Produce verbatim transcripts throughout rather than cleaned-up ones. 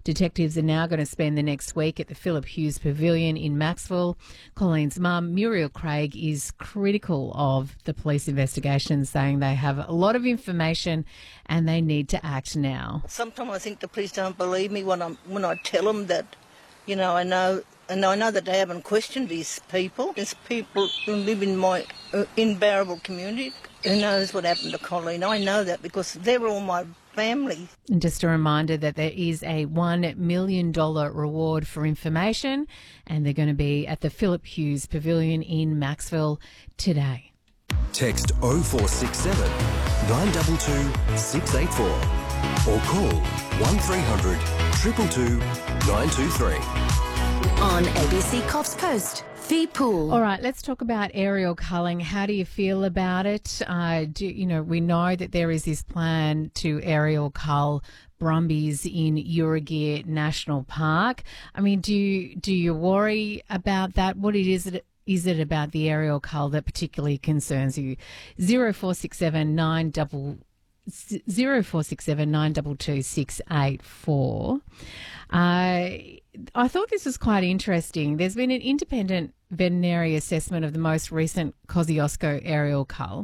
Detectives are now going to spend the next week at the Phillip Hughes Pavilion in Maxwell. Colleen's mum, Muriel Craig, is critical of the police investigation, saying they have a lot of information and they need to act now. Sometimes I think the police don't believe me when, I'm, when I tell them that, you know, I know... And I know that they haven't questioned these people. There's people who live in my uh, inbearable community who knows what happened to Colleen. I know that because they're all my family. And just a reminder that there is a one million dollars reward for information, and they're going to be at the Phillip Hughes Pavilion in Maxwell today. Text oh four six seven, nine two two, six eight four or call one three hundred, two two two, nine two three. On A B C Coffs Post, Fee Pool. All right, let's talk about aerial culling. How do you feel about it? Uh, do, you know, we know that there is this plan to aerial cull brumbies in Urugere National Park. I mean, do you, do you worry about that? What it is it is it about the aerial cull that particularly concerns you? Zero four six seven nine double zero four six seven nine two two six eight four. Uh, I thought this was quite interesting. There's been an independent veterinary assessment of the most recent Kosciuszko aerial cull,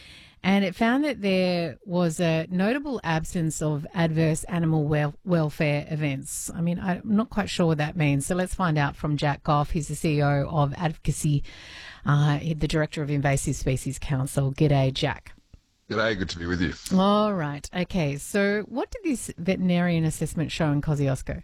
and it found that there was a notable absence of adverse animal wel- welfare events. I mean, I'm not quite sure what that means, so let's find out from Jack Goff. He's the C E O of Advocacy, uh, the Director of Invasive Species Council. G'day, Jack. G'day, good to be with you. All right. Okay, so what did this veterinarian assessment show in Kosciuszko?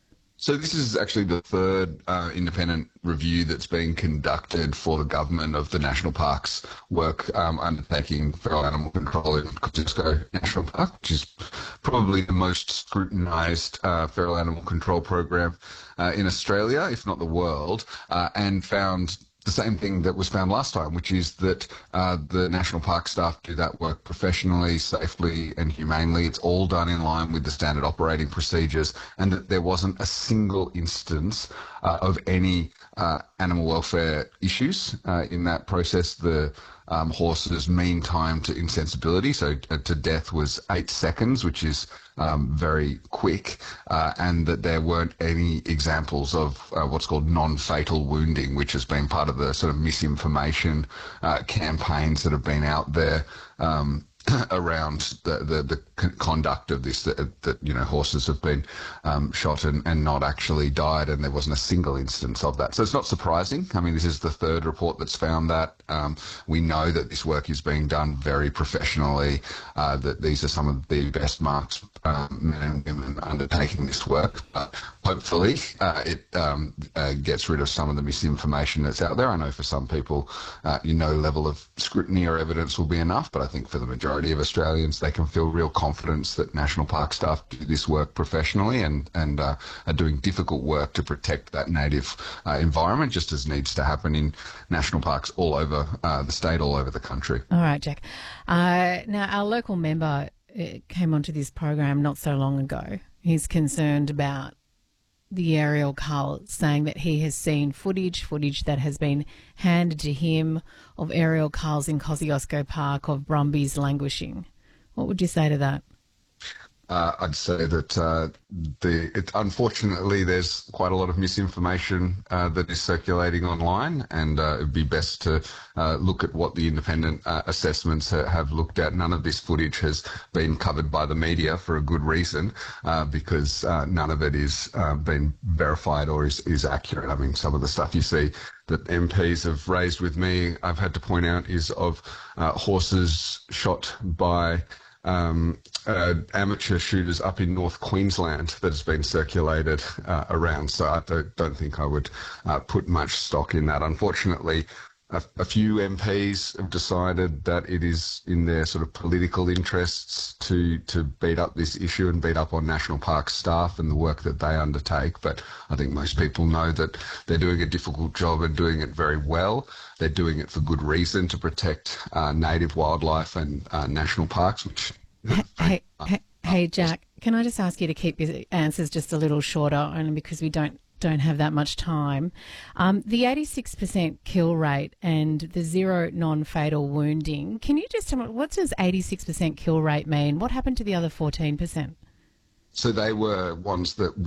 So this is actually the third uh, independent review that's been conducted for the government of the national parks work um, undertaking feral animal control in Kosciuszko National Park, which is probably the most scrutinised uh, feral animal control program uh, in Australia, if not the world, uh, and found the same thing that was found last time, which is that uh, the national park staff do that work professionally, safely and humanely. It's all done in line with the standard operating procedures, and that there wasn't a single instance uh, of any uh, animal welfare issues uh, in that process. The um, horse's mean time to insensibility, so uh, to death, was eight seconds, which is um, very quick, uh, and that there weren't any examples of uh, what's called non-fatal wounding, which has been part of the sort of misinformation uh, campaigns that have been out there um, around the, the, the conduct of this, that, that you know, horses have been um, shot and, and not actually died, and there wasn't a single instance of that. So it's not surprising. I mean, this is the third report that's found that. Um, we know that this work is being done very professionally, uh, that these are some of the best marks um, men and women undertaking this work. But hopefully uh, it um, uh, gets rid of some of the misinformation that's out there. I know for some people, uh, you know, level of scrutiny or evidence will be enough, but I think for the majority of Australians, they can feel real confidence that national park staff do this work professionally and, and uh, are doing difficult work to protect that native uh, environment, just as needs to happen in national parks all over uh, the state, all over the country. All right, Jack. Uh, now, our local member uh, came onto this program not so long ago. He's concerned about the aerial cull, saying that he has seen footage, footage that has been handed to him of aerial culls in Kosciuszko Park of brumbies languishing. What would you say to that? Uh, I'd say that uh, the it, unfortunately there's quite a lot of misinformation uh, that is circulating online, and uh, it'd be best to uh, look at what the independent uh, assessments ha- have looked at. None of this footage has been covered by the media for a good reason, uh, because uh, none of it is uh, been verified or is, is accurate. I mean, some of the stuff you see that M Ps have raised with me, I've had to point out, is of uh, horses shot by Um, uh, amateur shooters up in North Queensland that has been circulated uh, around. So I don't, don't think I would uh, put much stock in that. Unfortunately, a, a few M Ps have decided that it is in their sort of political interests to to beat up this issue and beat up on national park staff and the work that they undertake. But I think most people know that they're doing a difficult job and doing it very well. They're doing it for good reason, to protect uh, native wildlife and uh, national parks, which... Hey, hey, hey, Jack, can I just ask you to keep your answers just a little shorter, only because we don't don't have that much time. Um, the eighty-six percent kill rate and the zero non-fatal wounding, can you just tell me, what does eighty-six percent kill rate mean? What happened to the other fourteen percent? So they were ones that